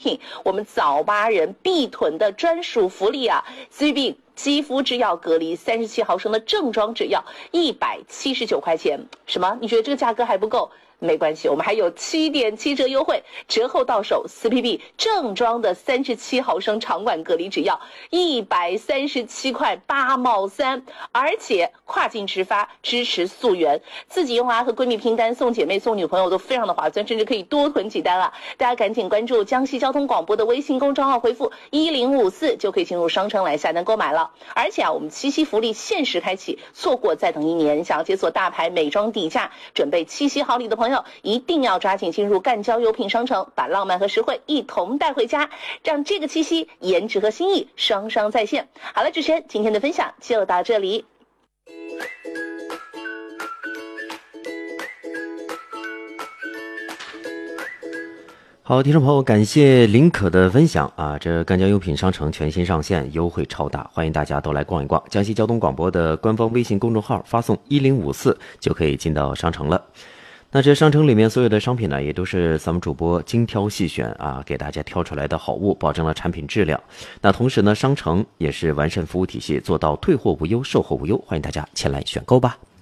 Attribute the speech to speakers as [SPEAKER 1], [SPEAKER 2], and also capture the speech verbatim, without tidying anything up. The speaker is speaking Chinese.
[SPEAKER 1] 品，我们早八人必囤的专属福利啊 ！C B 肌肤之钥隔离三十七毫升的正装纸药一百七十九块钱，什么？你觉得这个价格还不够？没关系，我们还有 七点七折优惠，折后到手 四 P B 正装的三十七毫升长管隔离纸药一百三十七块八毛三，而且跨境直发，支持溯源，自己用啊和闺蜜拼单，送姐妹送女朋友都非常的划算，甚至可以多囤几单啊！大家赶紧关注江西交通广播的微信公众号，回复一零五四就可以进入商城来下单购买了。而且啊，我们七夕福利限时开启，错过再等一年。想要解锁大牌美妆底价，准备七夕好礼的朋友，一定要抓紧进入赣交优品商城，把浪漫和实惠一同带回家，让这个七夕颜值和心意双双在线。好了，主持人今天的分享就到这里。
[SPEAKER 2] 好，听众朋友，感谢林可的分享啊！这赣交优品商城全新上线，优惠超大，欢迎大家都来逛一逛。江西交通广播的官方微信公众号发送一零五四就可以进到商城了。那这商城里面所有的商品呢，也都是咱们主播精挑细选啊，给大家挑出来的好物，保证了产品质量。那同时呢，商城也是完善服务体系，做到退货无忧、售后无忧，欢迎大家前来选购吧。